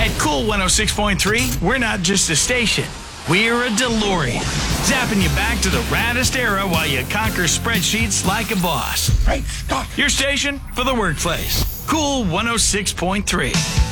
At Cool 106.3, we're not just a station. We're a DeLorean. Zapping you back to the raddest era while you conquer spreadsheets like a boss. Great Scott! Your station for the workplace. Cool 106.3.